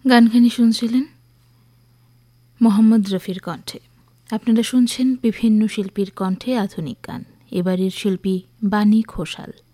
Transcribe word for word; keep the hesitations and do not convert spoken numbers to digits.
গানখানি শুনছিলেন মোহাম্মদ রফির কণ্ঠে। আপনারা শুনছেন বিভিন্ন শিল্পীর কণ্ঠে আধুনিক গান। এবারের শিল্পী বাণী ঘোষাল।